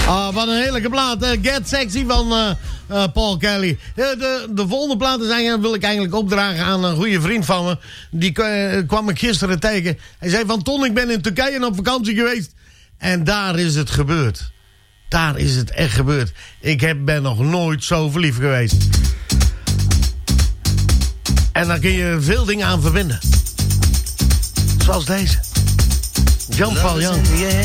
Wat een heerlijke plaat. Get Sexy van Paul Kelly. De volgende plaat wil ik eigenlijk opdragen aan een goede vriend van me. Die kwam ik gisteren tegen. Hij zei van Ton, ik ben in Turkije en op vakantie geweest. En daar is het gebeurd. Daar is het echt gebeurd. Ik ben nog nooit zo verliefd geweest. En daar kun je veel dingen aan verbinden. Zoals deze. Jean-Paul Jan.